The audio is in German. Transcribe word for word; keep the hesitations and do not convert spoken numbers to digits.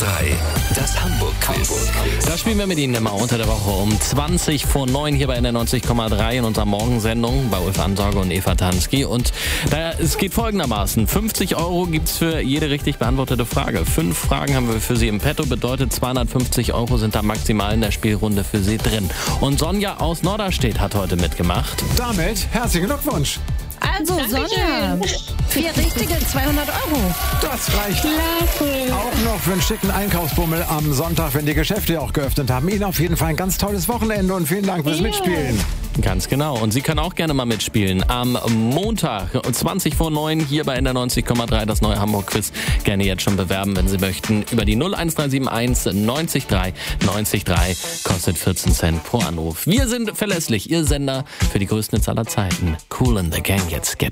drei, das Hamburg-Quiz. Das spielen wir mit Ihnen immer unter der Woche um zwanzig vor neun hier bei N R neunzig Komma drei in unserer Morgensendung bei Ulf Ansorge und Eva Tansky. Und da, es geht folgendermaßen. fünfzig Euro gibt's für jede richtig beantwortete Frage. Fünf Fragen haben wir für Sie im Petto, bedeutet zweihundertfünfzig Euro sind da maximal in der Spielrunde für Sie drin. Und Sonja aus Norderstedt hat heute mitgemacht. Damit herzlichen Glückwunsch. Also Sonja, vier richtige, zweihundert Euro. Das reicht auch noch für einen schicken Einkaufsbummel am Sonntag, wenn die Geschäfte auch geöffnet haben. Ihnen auf jeden Fall ein ganz tolles Wochenende und vielen Dank fürs Ja. Mitspielen. Ganz genau. Und Sie können auch gerne mal mitspielen. Am Montag, zwanzig vor neun, hier bei N R neunzig Komma drei, das neue Hamburg-Quiz. Gerne jetzt schon bewerben, wenn Sie möchten. Über die null eins drei sieben eins neunzig drei neunzig drei kostet vierzehn Cent pro Anruf. Wir sind verlässlich, Ihr Sender für die größten Hits aller Zeiten. Cool in the Gang, jetzt get